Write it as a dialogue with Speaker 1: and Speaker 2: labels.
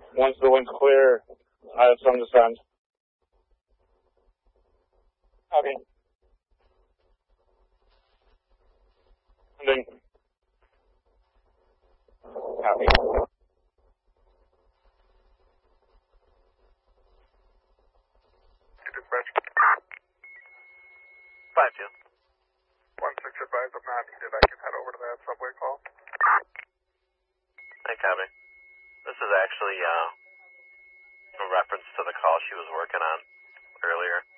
Speaker 1: Once the wind's clear, I have some to send.
Speaker 2: Okay.
Speaker 1: Sending.
Speaker 2: Copy.
Speaker 3: Dispatch.
Speaker 4: 5-2.
Speaker 3: 1-6 advised I'm not needed. I can head over to that subway call.
Speaker 4: Hey, copy. This is actually in reference to the call she was working on earlier.